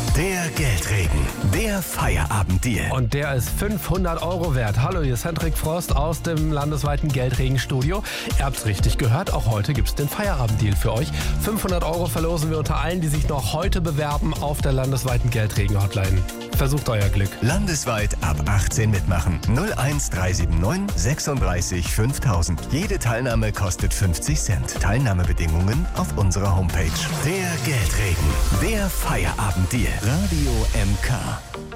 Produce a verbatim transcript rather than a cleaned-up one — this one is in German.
Der Geldregen, der Feierabenddeal. Und der ist fünfhundert Euro wert. Hallo, hier ist Hendrik Frost aus dem landesweiten Geldregenstudio. Ihr habt's richtig gehört, auch heute gibt's den Feierabenddeal für euch. fünfhundert Euro verlosen wir unter allen, die sich noch heute bewerben auf der landesweiten Geldregen-Hotline. Versucht euer Glück. Landesweit ab achtzehn mitmachen. null eins drei sieben neun sechsunddreißig fünftausend. Jede Teilnahme kostet fünfzig Cent. Teilnahmebedingungen auf unserer Homepage. Der Geldregen, der Feierabenddeal. Radio M K.